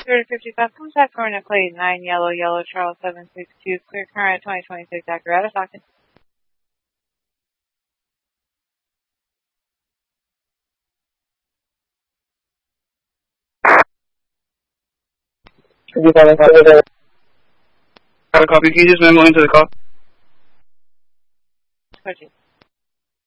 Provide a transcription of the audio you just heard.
3055, contact Coronet Clay 9 Yellow Charles 762, clear current 2026 Acurata Stockton. Copy. Can you just memo into the call? Purchase.